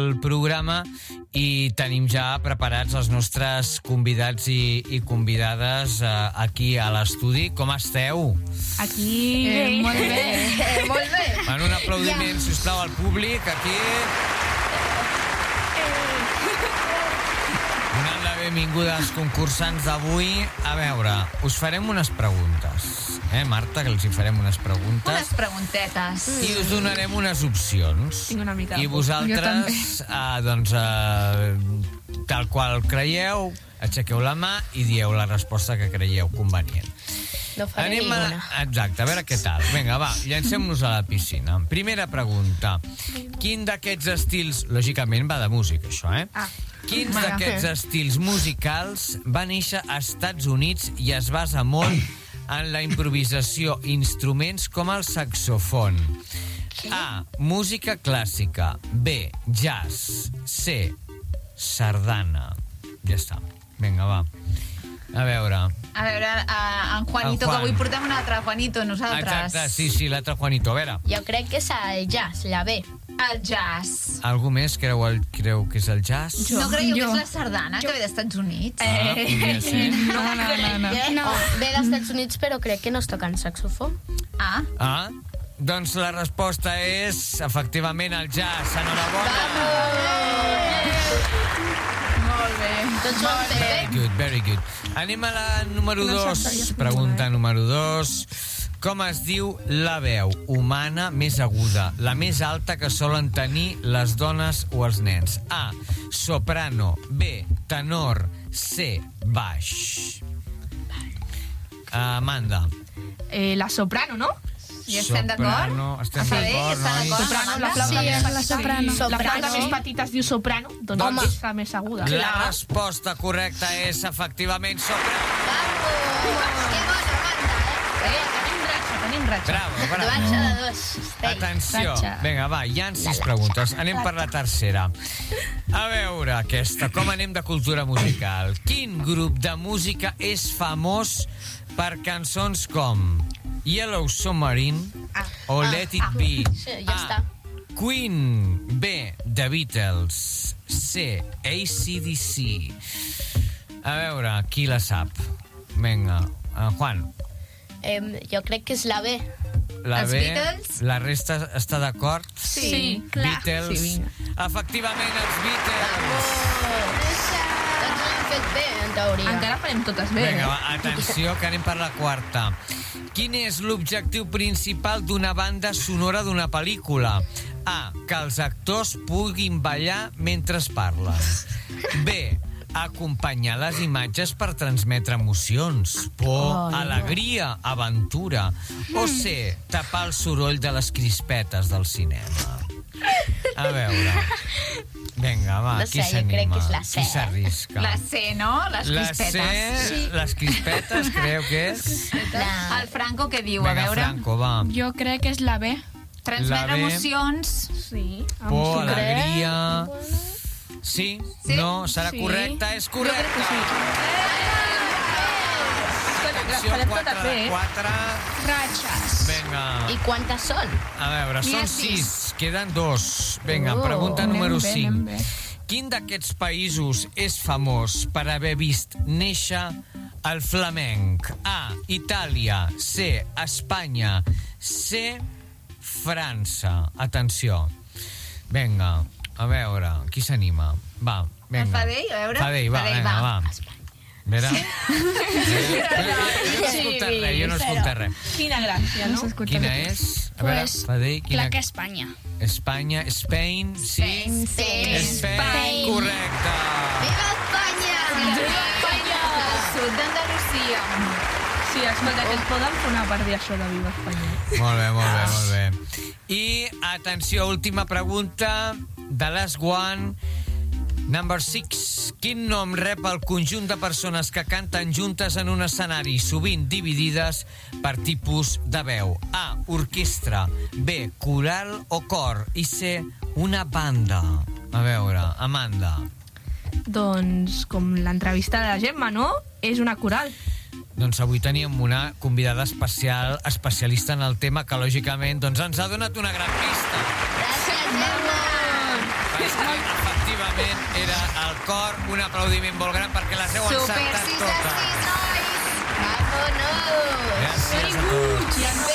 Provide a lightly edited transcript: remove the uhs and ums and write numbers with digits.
del programa i tenim ja preparats els nostres convidats i convidades aquí a l'estudi. Com esteu? Aquí... Molt bé. Molt bé. Un aplaudiment, sisplau, al públic, aquí. Donant la benvinguda als concursants d'avui. A veure, us farem unes preguntes. Marta, que els hi farem unes preguntes. Unes preguntetes. I us donarem unes opcions. Tinc una mica de I por. vosaltres, tal qual creieu, aixequeu la mà i dieu la resposta que creieu convenient. No faré ninguna. Exacte, a veure què tal. Vinga, va, llancem-nos a la piscina. Primera pregunta. Quin d'aquests estils... Lògicament va de música, això, Quins d'aquests estils musicals va néixer a Estats Units i es basa molt en la improvisació, instruments com el saxofon? A. Música clàssica. B. Jazz. C. Sardana. Ja està. Vinga, va. A veure, en Juanito, que avui portem un altre Juanito, nosaltres. exacte, sí, l'altre Juanito. A veure, Jo crec que és el jazz, la B. El jazz. algú més creu que és el jazz? No creieu que Jo. és la sardana, que ve d'Estats Units? Podria ser. No, ve dels Estats Units, però crec que no es toca en saxofon. Ah, doncs la resposta és, efectivament, el jazz. Enhorabona! Molt bé. Tots ho han fet. Very good. Anem a la número 2. Pregunta número 2. Com es diu la veu humana més aguda, la més alta que solen tenir les dones o els nens? A. Soprano. B. Tenor. C. Baix. Amanda. La soprano, no? I estem d'acord? Soprano. Estem Està bé, d'acord, està nois? d'acord. Soprano, la Amanda? flauta Sí, més la petita. soprano. La flauta Soprano. més petita es diu soprano, doncs Home. és la més aguda. La resposta correcta és, efectivament, soprano. Que bona banda, Tenim ratxa. Bravo. Ratxa de dos. Atenció. Ratxa. Vinga, va, hi ha 6 preguntes. Anem per la tercera. A veure, aquesta. Com anem de cultura musical? Quin grup de música és famós per cançons com Yellow Submarine o Let It Be? Sí, ja està. Queen. B. The Beatles. C. AC/DC. A veure, qui la sap? Vinga, Juan. Jo crec que és la B. La Els B, Beatles? la resta està d'acord? Sí, clar. Beatles. Sí, vinga. Efectivament, els Beatles. Doncs ho hem fet bé, en teoria. Encara farem totes bé. Vinga, va, atenció, que anem per la quarta. Quin és l'objectiu principal d'una banda sonora d'una pel·lícula? A. Que els actors puguin ballar mentre es parlen. B. Acompanyar les imatges per transmetre emocions, por, alegria, aventura. O C. Tapar el soroll de les crispetes del cinema. A veure. Vinga, va, No qui sé, jo s'anima? crec que és la C, Qui s'arrisca? La C, no? Les La crispetes. C, les crispetes, creu que és? El Franco què diu? A Vinga, veure. Franco, va. Jo crec que és la B. Transmetre La B. emocions. Sí. Por, alegria... Sí? Sí? No? Serà correcta? És correcte! Atenció, farem 4 totes de bé, 4. Ratxes. Vinga. I quantes són? A veure, N'hi ha són 6. Queden 2. Vinga, Oh, pregunta número anem bé, 5. anem bé. Quin d'aquests països és famós per haver vist néixer el flamenc? A. Itàlia. C. Espanya. C. França. Atenció. Vinga, a veure, qui s'anima? Va, vinga. El Fadell, a veure. Fadell, va, Fadell, vinga, va. va. Vera? Jo no he escoltat res. Quina gràcia, no? Quina és? A veure, Pues, Fadell, quina... Clar que Espanya. Espanya, Spain, sí? Spain, correcte. Viva Espanya! Viva Espanya! Del sud d'Andalusia. Sí, escolta, que et poden fer una part d'això de Viva Espanya. Molt bé, molt bé, molt bé. I, atenció, última pregunta, The Last One, number 6. Quin nom rep el conjunt de persones que canten juntes en un escenari, sovint dividides per tipus de veu? A. Orquestra. B. Coral o cor. I C. Una banda. A veure, Amanda. Doncs, com l'entrevista de la Gemma, no? És una coral. Doncs avui teníem una convidada especial, especialista en el tema, que lògicament doncs, ens ha donat una gran pista. Gràcies, Gemma! efectivament, era el cor. Un aplaudiment molt gran perquè les heu Super encertat 6 de totes. 6, nois! Vámonos! Gràcies a tots.